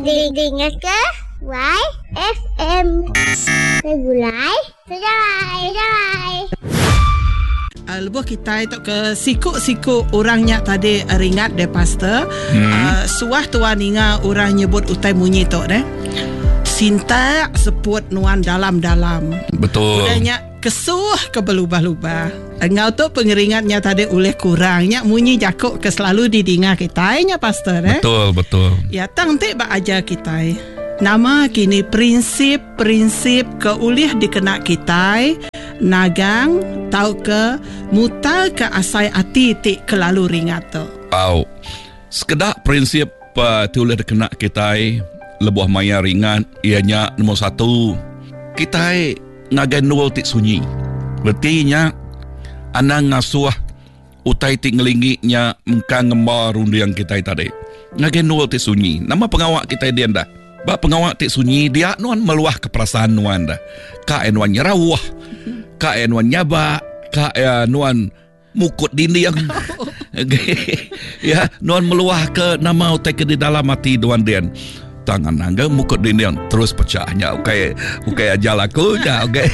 dengar ke YFM. Segulai, sejarai. Lebuh kita itu ke siku-siku orangnya tadi ringat deh pastor. Suah tuan inga orang nyebut utai munyi tu deh. Sinta seput nuan dalam-dalam. Betul. Udahnya kesuh ke belubah-lubah. Engau tu pengeringatnya tadi oleh kurangnya munyi jakuk ke selalu didinga kita nya pastor eh. Betul. Ya tang te ba aja kita. Nama kini prinsip ke ulih dikena kita. Nagang tahu ke mutal ke asai ati ti kelalu ringat tu. Sekedak prinsip tiulah kena kita lebuh maya ringan ianya nombor 1 kita ngagai nol ti sunyi. Berarti nya anang ngasuh utai ti ngelinginya engkang ngembar rundu yang kita tadi. Ngagai nol ti sunyi. Nama pengawak kita dia dah. Ba pengawak ti sunyi dia nuan meluah ke perasaan nuan dah. Ka nuan nyerawah. Ka nuan nyaba, ka nuan mukut dinding. Ya, nuan meluah ke nama utai ke di dalam hati nuan dian. Tangan nangga mukut dinding terus pecahnya. Okey ajal aku nya. Okey.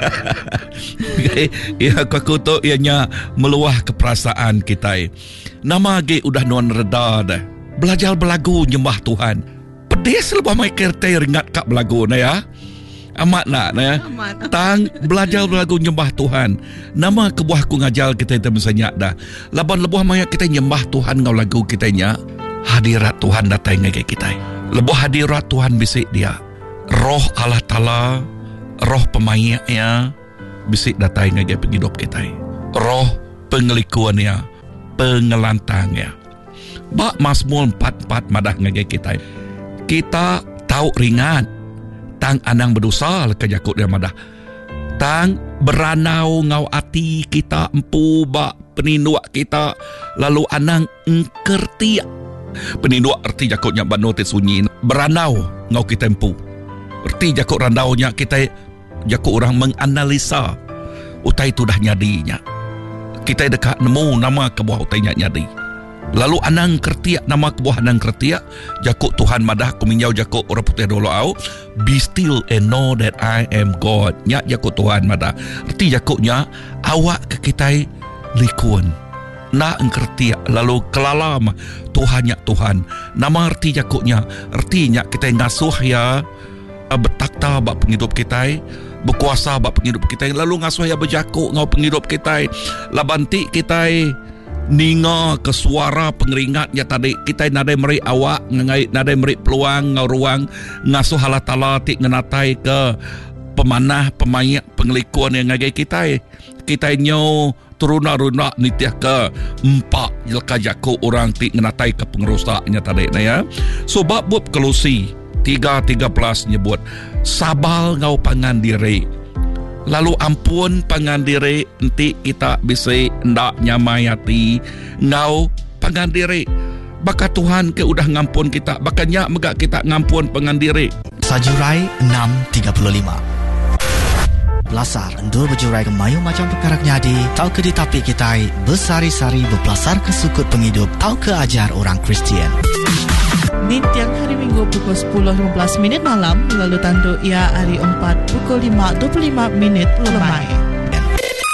Ya aku tu ianya meluah ke perasaan kita. Nama ge udah nuan reda dah. Belajar belagu nyembah Tuhan. Pedis lebih mai kertai ringat kak belagu na ya. Amat nak ya. Tang belajar belagu nyembah Tuhan. Nama kebuahku ngajal kita itu misalnya dah. Laban lebuh maya kita nyembah Tuhan ngau lagu kita nya. Hadirat Tuhan datang ngai kita. Lebuh hadirat Tuhan bisik dia. Roh Allah Taala, roh pemainnya bisik datang ngai hidup kita. Roh pengelikuannya, pengelantangnya. Bak Mazmur 44 madah ngai kita. Kita tahu ringan tang anang berdosa ke jakut dia madah. Tang beranau ngau ati kita empu bak peninduak kita lalu anang engkerti. Peninduak erti jakutnya banote sunyi. Beranau ngau kita empu. Erti jakut randaunya kita jakut orang menganalisa utai tu dah nyadinya. Kita dekat nemu nama kebuah utai nyadi. Lalu anang kertiak nama kebuah anang kertiak jakuk Tuhan madah kuminyau jakuk orang putih dulu au be still and know that I am God. Nya jakuk Tuhan madah erti jakuknya awak ke kita likun na engkertiak lalu kelalam Tuhan nya Tuhan nama erti jakuknya ertinya kita ngasuh ya bertakta bak penghidup kita berkuasa bak penghidup kita lalu ngasuh ya berjakuk ngau penghidup kita labanti kita ninga ke suara pengeringatnya tadi kita nadai meri awak nadai meri peluang ngau ruang ngasuh Allah Taala ti ngenatai ke pemanah pemayak pengelikuan yang ngagai kita nyo turuna-runa nitiah ke empak jelka jaku orang ti ngenatai ke pengerusaknya tadi na ya. So bab Kolose 3:13 nyebut sabal ngau pangan diri. Lalu ampun pangan diri nanti kita bisa ndak nyamai hati ngau pangan diri. Baka Tuhan ke udah ngampun kita, bakanya megak kita ngampun pangan diri. Sajurai 6:35. Belasar endur berjurai ke mayu macam perkara nyadi. Tau ke ditapi kita bersari-sari berpelasar ke sukut penghidup. Tau ke ajar orang Kristian. Tiang hari Minggu pukul 10.15 malam lalu tanduk ia hari 4 pukul 5.25 lemai.